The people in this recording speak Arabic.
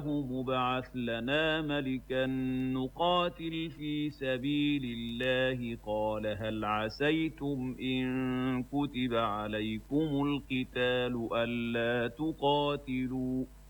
ابْعَثْ لَنَا مَلِكًا نُّقَاتِلْ فِي سَبِيلِ اللَّهِ ۖ قَالَ هَلْ عَسَيْتُمْ إِن كُتِبَ عَلَيْكُمُ الْقِتَالُ أَلَّا تُقَاتِلُوا ۖ